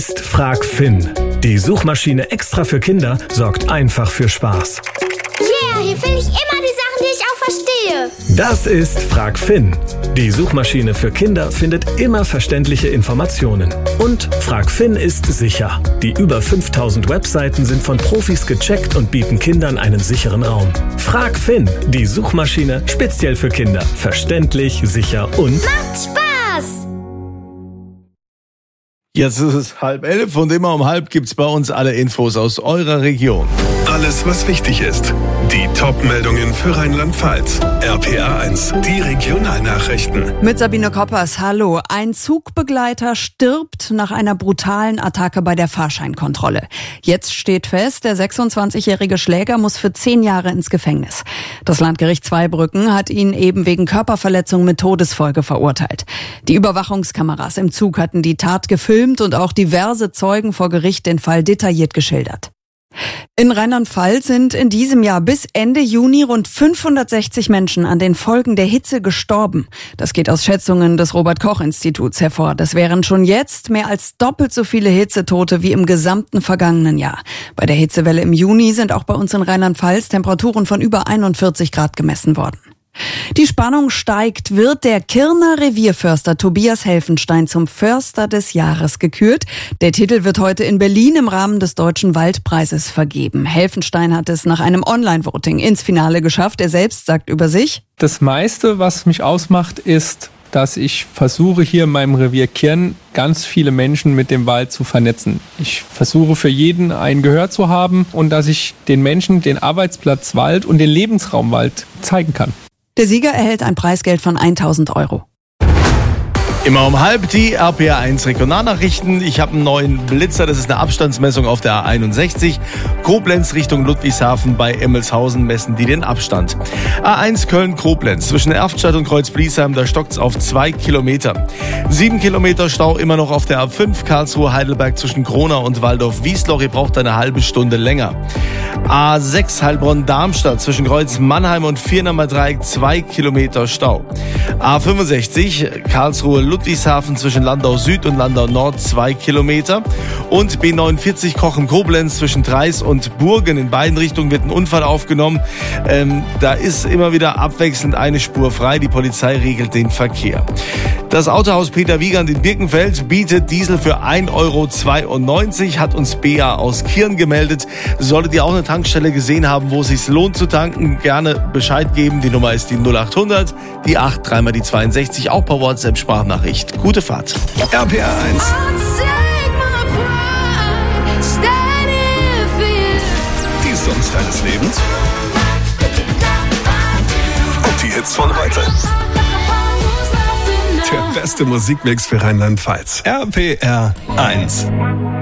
Frag Finn. Die Suchmaschine extra für Kinder sorgt einfach für Spaß. Yeah, hier finde ich immer die Sachen, die ich auch verstehe. Das ist Frag Finn. Die Suchmaschine für Kinder findet immer verständliche Informationen. Und Frag Finn ist sicher. Die über 5000 Webseiten sind von Profis gecheckt und bieten Kindern einen sicheren Raum. Frag Finn, die Suchmaschine speziell für Kinder. Verständlich, sicher und Macht Spaß! Jetzt ist es 10:30 und immer um 10:30 gibt's bei uns alle Infos aus eurer Region. Alles, was wichtig ist. Die Top-Meldungen für Rheinland-Pfalz. RPA 1, die Regionalnachrichten. Mit Sabine Koppers, hallo. Ein Zugbegleiter stirbt nach einer brutalen Attacke bei der Fahrscheinkontrolle. Jetzt steht fest, der 26-jährige Schläger muss für 10 Jahre ins Gefängnis. Das Landgericht Zweibrücken hat ihn eben wegen Körperverletzung mit Todesfolge verurteilt. Die Überwachungskameras im Zug hatten die Tat gefilmt und auch diverse Zeugen vor Gericht den Fall detailliert geschildert. In Rheinland-Pfalz sind in diesem Jahr bis Ende Juni rund 560 Menschen an den Folgen der Hitze gestorben. Das geht aus Schätzungen des Robert-Koch-Instituts hervor. Das wären schon jetzt mehr als doppelt so viele Hitzetote wie im gesamten vergangenen Jahr. Bei der Hitzewelle im Juni sind auch bei uns in Rheinland-Pfalz Temperaturen von über 41 Grad gemessen worden. Die Spannung steigt. Wird der Kirner Revierförster Tobias Helfenstein zum Förster des Jahres gekürt? Der Titel wird heute in Berlin im Rahmen des Deutschen Waldpreises vergeben. Helfenstein hat es nach einem Online-Voting ins Finale geschafft. Er selbst sagt über sich: Das meiste, was mich ausmacht, ist, dass ich versuche, hier in meinem Revier Kirn ganz viele Menschen mit dem Wald zu vernetzen. Ich versuche für jeden ein Gehör zu haben und dass ich den Menschen den Arbeitsplatz Wald und den Lebensraum Wald zeigen kann. Der Sieger erhält ein Preisgeld von 1.000 €. Immer um 10:30 die RPA 1 Regionalnachrichten. Ich habe einen neuen Blitzer, das ist eine Abstandsmessung auf der A61. Koblenz Richtung Ludwigshafen bei Emmelshausen messen die den Abstand. A1 Köln-Koblenz zwischen Erftstadt und Kreuzbliesheim, da stockt's auf 2 Kilometer. 7 Kilometer Stau immer noch auf der A5 Karlsruhe-Heidelberg zwischen Kronau und Waldorf-Wiesloch. Ihr braucht eine halbe Stunde länger. A6 Heilbronn-Darmstadt zwischen Kreuz Mannheim und Viernamer Dreieck 2 Kilometer Stau. A65 Karlsruhe-Ludwigshafen zwischen Landau Süd und Landau Nord 2 Kilometer. Und B49 Cochem-Koblenz zwischen Treis und Burgen. In beiden Richtungen wird ein Unfall aufgenommen. Da ist immer wieder abwechselnd eine Spur frei. Die Polizei regelt den Verkehr. Das Autohaus Peter Wiegand in Birkenfeld bietet Diesel für 1,92 €, hat uns Bea aus Kirn gemeldet. Solltet ihr auch eine Tankstelle gesehen haben, wo es sich lohnt zu tanken, gerne Bescheid geben. Die Nummer ist die 0800, die 8, dreimal die 62, auch per WhatsApp-Sprachnachricht. Gute Fahrt. RPA 1, die Songs deines Lebens und die Hits von heute. Der beste Musikmix für Rheinland-Pfalz. RPR 1.